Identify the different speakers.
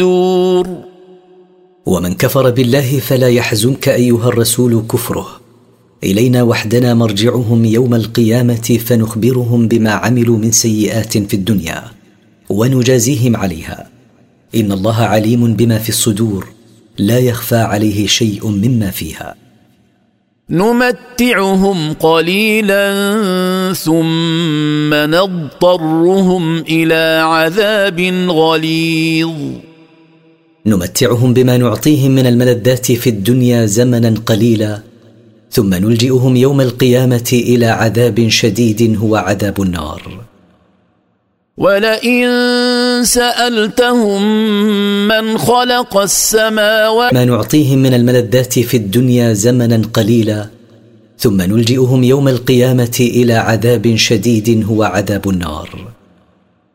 Speaker 1: ومن كفر بالله فلا يحزنك أيها الرسول كفره، إلينا وحدنا مرجعهم يوم القيامة فنخبرهم بما عملوا من سيئات في الدنيا ونجازيهم عليها، إن الله عليم بما في الصدور لا يخفى عليه شيء مما فيها.
Speaker 2: نمتعهم قليلا ثم نضطرهم إلى عذاب غليظ.
Speaker 1: نمتعهم بما نعطيهم من الملذات في الدنيا زمنا قليلا، ثم نلجئهم يوم القيامة إلى عذاب شديد هو عذاب النار.
Speaker 2: ولئن سألتهم من خلق السماوات،
Speaker 1: ما نعطيهم من الملذات في الدنيا زمنا قليلا، ثم نلجئهم يوم القيامة إلى عذاب شديد هو عذاب النار.